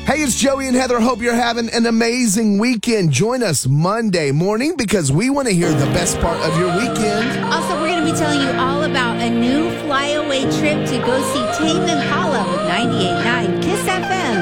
Hey, it's Joey and Heather. Hope you're having an amazing weekend. Join us Monday morning because we want to hear the best part of your weekend. Also, we're going to be telling you all about a new flyaway trip to go see Tame Impala with 98.9 KISS FM.